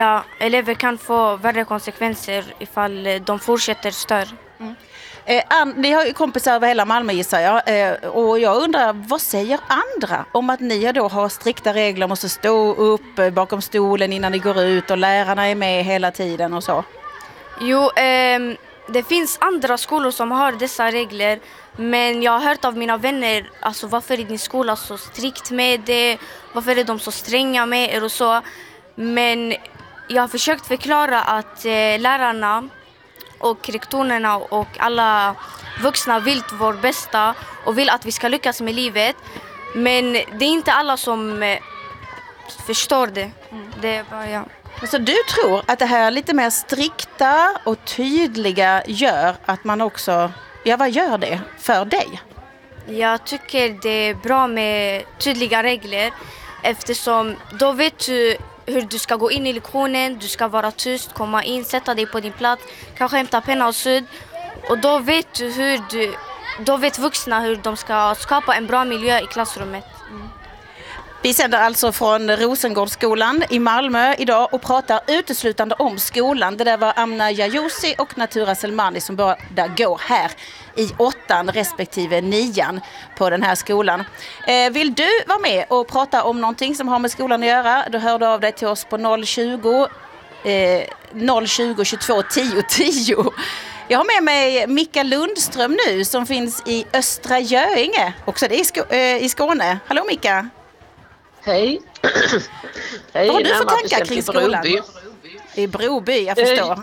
Ja, elever kan få värre konsekvenser ifall de fortsätter stör. Ni har ju kompisar över hela Malmö gissar jag. Och jag undrar, vad säger andra om att ni då har strikta regler, måste stå upp bakom stolen innan ni går ut och lärarna är med hela tiden och så? Jo, det finns andra skolor som har dessa regler. Men jag har hört av mina vänner, alltså varför är din skola så strikt med det? Varför är de så stränga med er och så? Men jag har försökt förklara att lärarna och rektorerna och alla vuxna vill vår bästa och vill att vi ska lyckas med livet. Men det är inte alla som förstår det. Det är bara jag. Så du tror att det här lite mer strikta och tydliga gör att man också, vad gör det för dig? Jag tycker det är bra med tydliga regler eftersom då vet du hur du ska gå in i lektionen, du ska vara tyst, komma in, sätta dig på din plats, kanske hämta penna och sudd. Och då vet då vet vuxna hur de ska skapa en bra miljö i klassrummet. Vi sänder alltså från Rosengårdsskolan i Malmö idag och pratar uteslutande om skolan. Det där var Amna Yayosi och Natura Selmani som båda går här i 8:an respektive 9:an på den här skolan. Vill du vara med och prata om någonting som har med skolan att göra? Då hör du av dig till oss på 020 22 10 10. Jag har med mig Mika Lundström nu som finns i Östra Göinge, också det i Skåne. Hallå Mika! Hej. Hej. Vad har du för tankar kring skolan? I Broby, jag förstår.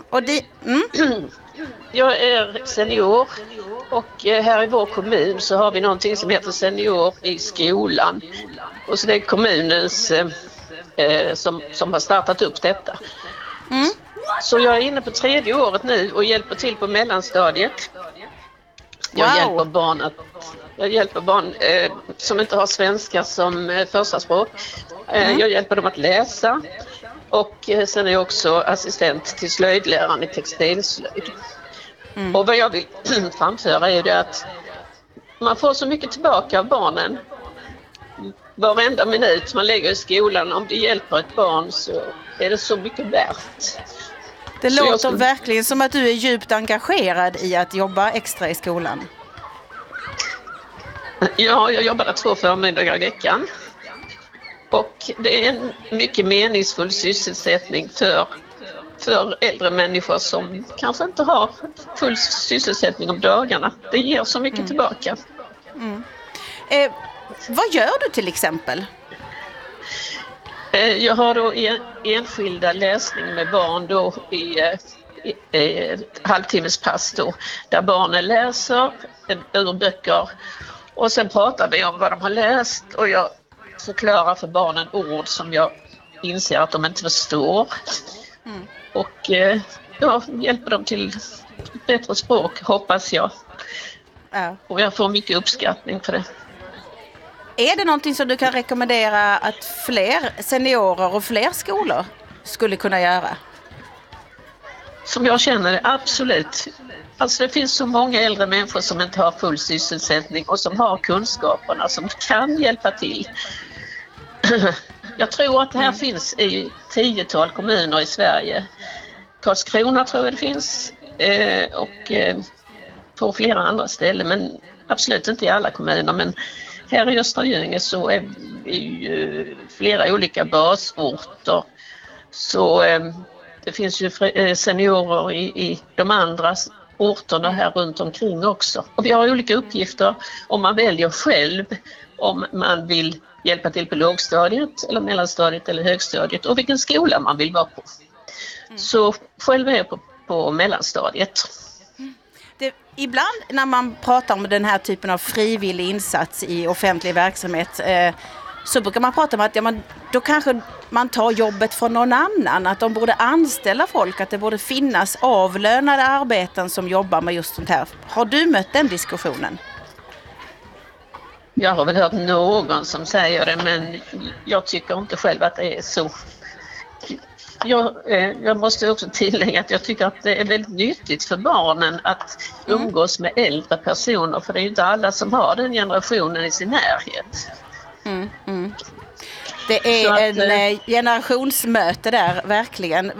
Jag är senior och här i vår kommun så har vi någonting som heter senior i skolan. Och så det är kommunens som har startat upp detta. Så jag är inne på 3:e året nu och hjälper till på mellanstadiet. Jag hjälper barn som inte har svenska som första språk. Jag hjälper dem att läsa och sen är jag också assistent till slöjdläraren i textilslöjd. Och vad jag vill framföra är det att man får så mycket tillbaka av barnen. Varenda minut man lägger i skolan, om det hjälper ett barn så är det så mycket värt. Det låter verkligen som att du är djupt engagerad i att jobba extra i skolan. Ja, jag jobbar 2 förmiddagar i veckan. Och det är en mycket meningsfull sysselsättning för äldre människor som kanske inte har full sysselsättning om dagarna. Det ger så mycket tillbaka. Vad gör du till exempel? Jag har då enskilda läsning med barn då i halvtimmespass då, där barnen läser ur böcker och sen pratar vi om vad de har läst och jag förklarar för barnen ord som jag inser att de inte förstår och hjälper dem till bättre språk, hoppas jag. Och jag får mycket uppskattning för det. Är det någonting som du kan rekommendera att fler seniorer och fler skolor skulle kunna göra? Som jag känner det, absolut. Alltså det finns så många äldre människor som inte har full sysselsättning och som har kunskaperna, som kan hjälpa till. Jag tror att det här finns i 10-tal kommuner i Sverige. Karlskrona tror jag det finns och på flera andra ställen, men absolut inte i alla kommuner. Men här i Östra Göinge så är vi ju flera olika basorter. Så det finns ju seniorer i de andra orterna här runt omkring också. Och vi har olika uppgifter om man väljer själv om man vill hjälpa till på lågstadiet eller mellanstadiet eller högstadiet och vilken skola man vill vara på. Så själv är jag på mellanstadiet. Ibland när man pratar om den här typen av frivillig insats i offentlig verksamhet så brukar man prata om att då kanske man tar jobbet från någon annan, att de borde anställa folk, att det borde finnas avlönade arbeten som jobbar med just sånt här. Har du mött den diskussionen? Jag har väl hört någon som säger det, men jag tycker inte själv att det är så. Jag måste också tillägga att jag tycker att det är väldigt nyttigt för barnen att umgås med äldre personer, för det är ju inte alla som har den generationen i sin närhet. Det är Så att, en generationsmöte där, verkligen.